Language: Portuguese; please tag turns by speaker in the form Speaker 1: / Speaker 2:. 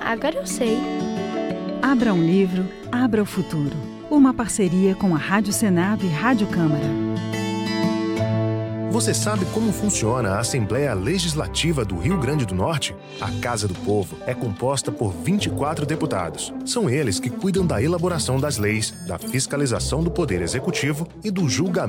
Speaker 1: agora eu sei.
Speaker 2: Abra um livro, abra o futuro. Uma parceria com a Rádio Senado e Rádio Câmara.
Speaker 3: Você sabe como funciona a Assembleia Legislativa do Rio Grande do Norte? A Casa do Povo é composta por 24 deputados. São eles que cuidam da elaboração das leis, da fiscalização do Poder Executivo e do julgamento